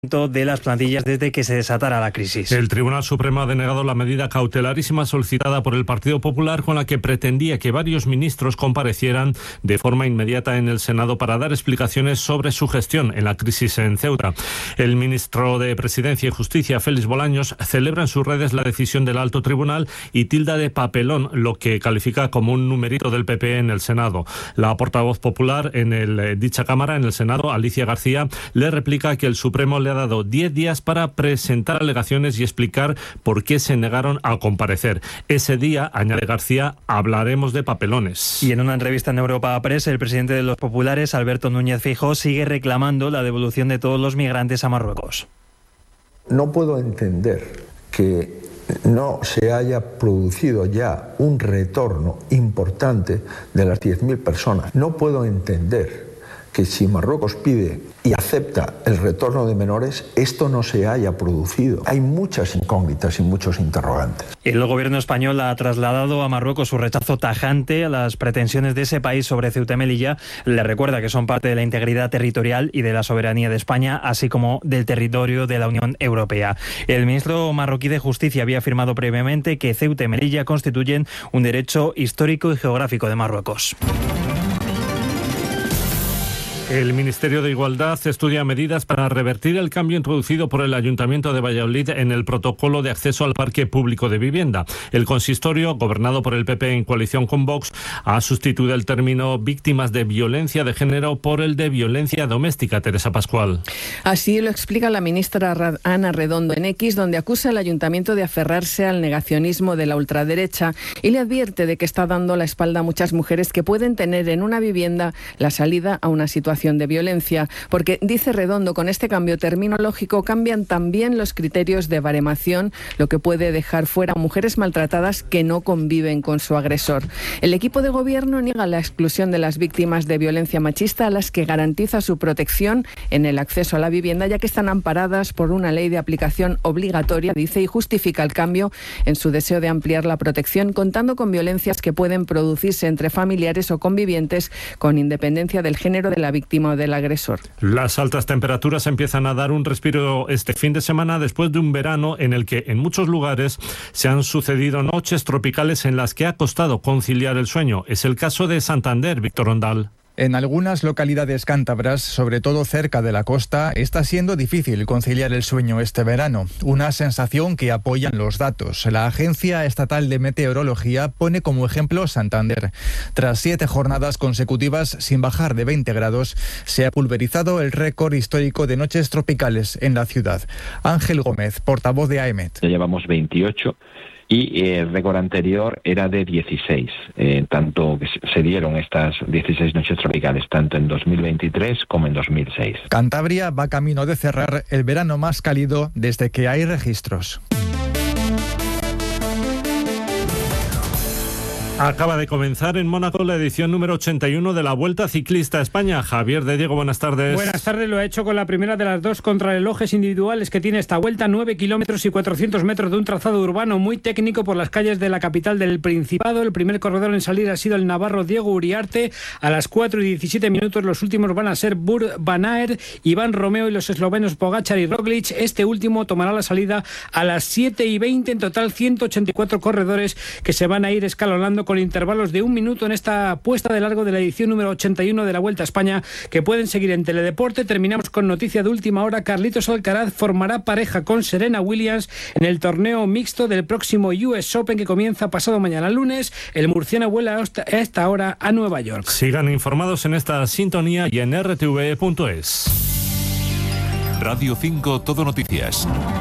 de las plantillas desde que se desatara la crisis. El Tribunal Supremo ha denegado la medida cautelarísima solicitada por el Partido Popular, con la que pretendía que varios ministros comparecieran de forma inmediata en el Senado para dar explicaciones sobre su gestión en la crisis en Ceuta. El ministro de Presidencia y Justicia, Félix Bolaños, celebra en sus redes la decisión del Alto Tribunal y tilda de papelón lo que califica como un numerito del PP en el Senado. La portavoz popular en dicha Cámara, en el Senado, Alicia García, le replica que el Supremo le ha dado 10 días para presentar alegaciones y explicar por qué se negaron a comparecer. Ese día, añade García, hablaremos de papelones. Y en una entrevista en Europa Press, el presidente de los populares, Alberto Núñez Feijóo, sigue reclamando la devolución de todos los migrantes a Marruecos. No puedo entender que no se haya producido ya un retorno importante de las 10.000 personas. No puedo entender que si Marruecos pide y acepta el retorno de menores, esto no se haya producido. Hay muchas incógnitas y muchos interrogantes. El gobierno español ha trasladado a Marruecos su rechazo tajante a las pretensiones de ese país sobre Ceuta y Melilla. Le recuerda que son parte de la integridad territorial y de la soberanía de España, así como del territorio de la Unión Europea. El ministro marroquí de Justicia había afirmado previamente que Ceuta y Melilla constituyen un derecho histórico y geográfico de Marruecos. El Ministerio de Igualdad estudia medidas para revertir el cambio introducido por el Ayuntamiento de Valladolid en el protocolo de acceso al parque público de vivienda. El consistorio, gobernado por el PP en coalición con Vox, ha sustituido el término víctimas de violencia de género por el de violencia doméstica. Teresa Pascual. Así lo explica la ministra Ana Redondo en X, donde acusa al Ayuntamiento de aferrarse al negacionismo de la ultraderecha y le advierte de que está dando la espalda a muchas mujeres que pueden tener en una vivienda la salida a una situación de violencia, porque, dice Redondo, con este cambio terminológico cambian también los criterios de baremación, lo que puede dejar fuera a mujeres maltratadas que no conviven con su agresor. El equipo de gobierno niega la exclusión de las víctimas de violencia machista, a las que garantiza su protección en el acceso a la vivienda, ya que están amparadas por una ley de aplicación obligatoria, dice, y justifica el cambio en su deseo de ampliar la protección, contando con violencias que pueden producirse entre familiares o convivientes, con independencia del género de la víctima o del agresor. Las altas temperaturas empiezan a dar un respiro este fin de semana después de un verano en el que en muchos lugares se han sucedido noches tropicales en las que ha costado conciliar el sueño. Es el caso de Santander, Víctor Ondal. En algunas localidades cántabras, sobre todo cerca de la costa, está siendo difícil conciliar el sueño este verano, una sensación que apoyan los datos. La Agencia Estatal de Meteorología pone como ejemplo Santander. Tras 7 jornadas consecutivas sin bajar de 20 grados, se ha pulverizado el récord histórico de noches tropicales en la ciudad. Ángel Gómez, portavoz de AEMET. Ya llevamos 28. Y el récord anterior era de 16, tanto que se dieron estas 16 noches tropicales, tanto en 2023 como en 2006. Cantabria va camino de cerrar el verano más cálido desde que hay registros. Acaba de comenzar en Mónaco la edición número 81 de la Vuelta Ciclista a España. Javier de Diego, buenas tardes. Buenas tardes, lo ha hecho con la primera de las 2 contrarrelojes individuales que tiene esta vuelta, 9 kilómetros y 400 metros de un trazado urbano muy técnico por las calles de la capital del Principado. El primer corredor en salir ha sido el navarro Diego Uriarte. A las 4:17 los últimos van a ser Burt Van Aert, Iván Romeo y los eslovenos Pogačar y Roglič. Este último tomará la salida a las 7:20. En total 184 corredores que se van a ir escalonando con intervalos de 1 minuto en esta puesta de largo de la edición número 81 de la Vuelta a España, que pueden seguir en Teledeporte. Terminamos con noticia de última hora. Carlitos Alcaraz formará pareja con Serena Williams en el torneo mixto del próximo US Open, que comienza pasado mañana lunes. El murciano vuela a esta hora a Nueva York. Sigan informados en esta sintonía y en rtv.es. Radio 5 Todo Noticias.